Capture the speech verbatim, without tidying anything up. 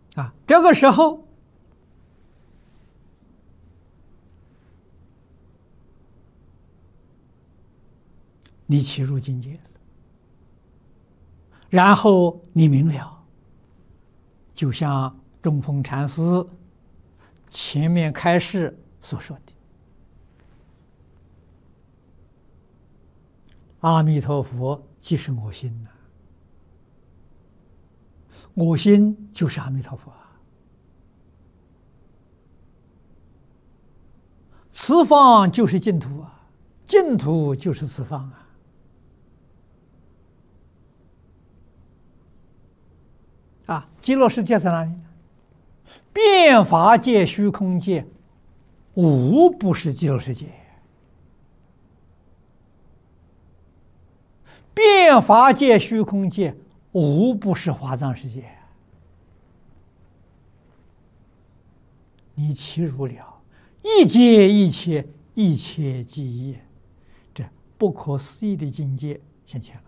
啊，这个时候你起入境界了，然后你明了，就像中峰禅师前面开示所说的，阿弥陀佛即是我心呐、啊，我心就是阿弥陀佛啊，此方就是净土啊，净土就是此方啊。啊，极乐世界在哪里呢？遍法界、虚空界，无不是极乐世界。遍法界、虚空界，无不是华藏世界。你起入了，一界一切，一切即一，这不可思议的境界现前了。